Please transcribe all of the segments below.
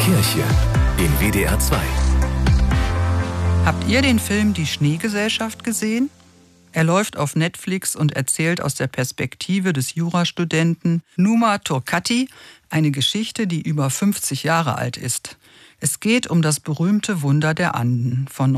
Kirche in WDR 2. Habt ihr den Film Die Schneegesellschaft gesehen? Er läuft auf Netflix und erzählt aus der Perspektive des Jurastudenten Numa Turkati eine Geschichte, die über 50 Jahre alt ist. Es geht um das berühmte Wunder der Anden von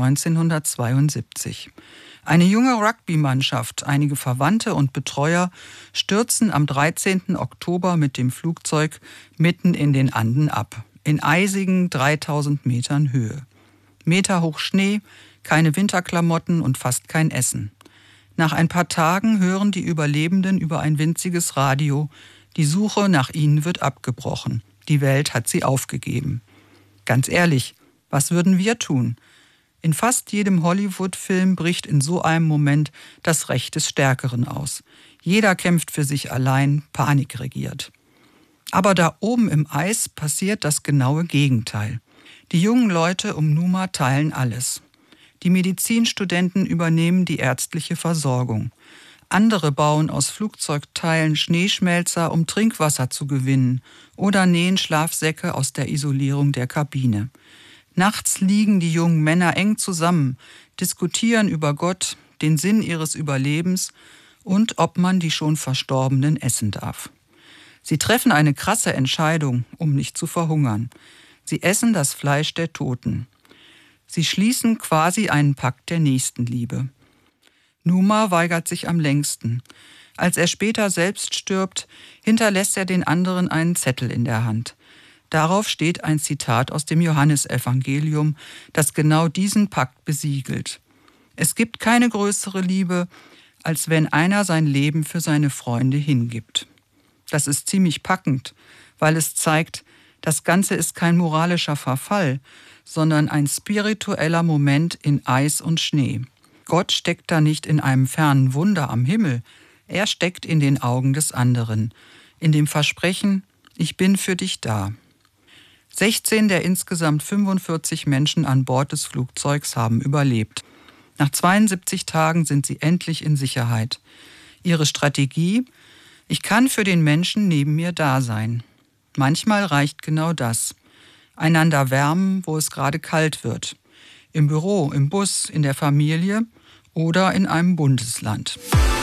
1972. Eine junge Rugbymannschaft, einige Verwandte und Betreuer stürzen am 13. Oktober mit dem Flugzeug mitten in den Anden ab, in eisigen 3000 Metern Höhe. Meterhoch Schnee, keine Winterklamotten und fast kein Essen. Nach ein paar Tagen hören die Überlebenden über ein winziges Radio, die Suche nach ihnen wird abgebrochen. Die Welt hat sie aufgegeben. Ganz ehrlich, was würden wir tun? In fast jedem Hollywood-Film bricht in so einem Moment das Recht des Stärkeren aus. Jeder kämpft für sich allein, Panik regiert. Aber da oben im Eis passiert das genaue Gegenteil. Die jungen Leute um Numa teilen alles. Die Medizinstudenten übernehmen die ärztliche Versorgung. Andere bauen aus Flugzeugteilen Schneeschmelzer, um Trinkwasser zu gewinnen, oder nähen Schlafsäcke aus der Isolierung der Kabine. Nachts liegen die jungen Männer eng zusammen, diskutieren über Gott, den Sinn ihres Überlebens und ob man die schon Verstorbenen essen darf. Sie treffen eine krasse Entscheidung, um nicht zu verhungern. Sie essen das Fleisch der Toten. Sie schließen quasi einen Pakt der Nächstenliebe. Numa weigert sich am längsten. Als er später selbst stirbt, hinterlässt er den anderen einen Zettel in der Hand. Darauf steht ein Zitat aus dem Johannesevangelium, das genau diesen Pakt besiegelt. Es gibt keine größere Liebe, als wenn einer sein Leben für seine Freunde hingibt. Das ist ziemlich packend, weil es zeigt, das Ganze ist kein moralischer Verfall, sondern ein spiritueller Moment in Eis und Schnee. Gott steckt da nicht in einem fernen Wunder am Himmel, er steckt in den Augen des anderen, in dem Versprechen, ich bin für dich da. 16 der insgesamt 45 Menschen an Bord des Flugzeugs haben überlebt. Nach 72 Tagen sind sie endlich in Sicherheit. Ihre Strategie? Ich kann für den Menschen neben mir da sein. Manchmal reicht genau das. Einander wärmen, wo es gerade kalt wird. Im Büro, im Bus, in der Familie oder in einem Bundesland.